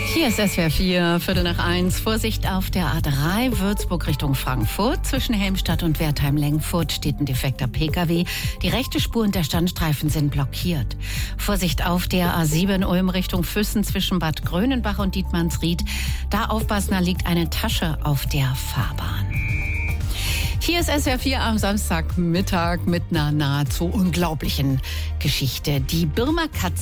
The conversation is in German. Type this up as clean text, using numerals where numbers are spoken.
Hier ist SWR 4, Viertel nach 1. Vorsicht auf der A3 Würzburg Richtung Frankfurt. Zwischen Helmstadt und Wertheim-Lengfurt steht ein defekter Pkw. Die rechte Spur und der Standstreifen sind blockiert. Vorsicht auf der A7 Ulm Richtung Füssen zwischen Bad Grönenbach und Dietmannsried. Da aufpassen, da liegt eine Tasche auf der Fahrbahn. Hier ist SWR 4 am Samstagmittag mit einer nahezu unglaublichen Geschichte. Die Birma Katze